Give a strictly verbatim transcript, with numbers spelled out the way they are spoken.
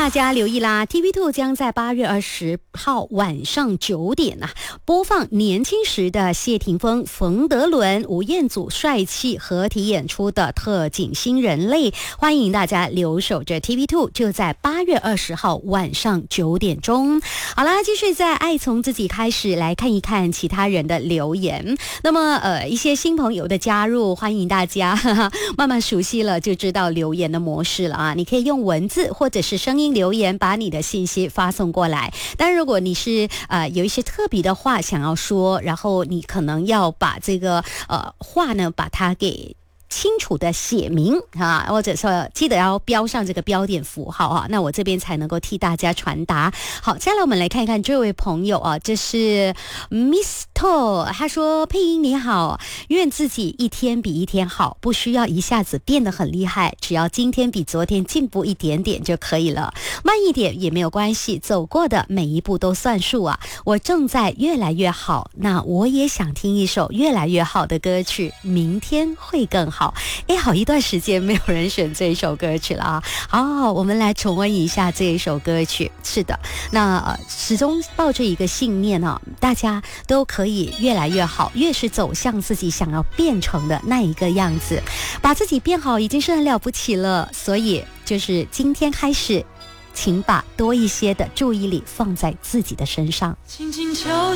大家留意啦 ，T V 二将在八月二十号晚上九点啊播放年轻时的谢霆锋、冯德伦、吴彦祖帅气合体演出的特警新人类，欢迎大家留守着 T V 二，就在八月二十号晚上九点钟。好啦，继续在爱从自己开始来看一看其他人的留言。那么呃一些新朋友的加入，欢迎大家哈哈慢慢熟悉了就知道留言的模式了啊，你可以用文字或者是声音留言，把你的信息发送过来。但如果你是呃有一些特别的话想要说，然后你可能要把这个呃话呢把它给清楚的写明啊，或者说记得要标上这个标点符号啊，那我这边才能够替大家传达。好，接下来我们来看一看这位朋友啊，这是 Mister， 他说配音你好，愿自己一天比一天好，不需要一下子变得很厉害，只要今天比昨天进步一点点就可以了，慢一点也没有关系，走过的每一步都算数啊。我正在越来越好，那我也想听一首越来越好的歌曲，明天会更好。哎，好一段时间没有人选这一首歌曲了啊！好，我们来重温一下这一首歌曲。是的，那、呃、始终抱着一个信念啊，大家都可以越来越好，越是走向自己想要变成的那一个样子，把自己变好已经是很了不起了。所以，就是今天开始，请把多一些的注意力放在自己的身上。轻轻敲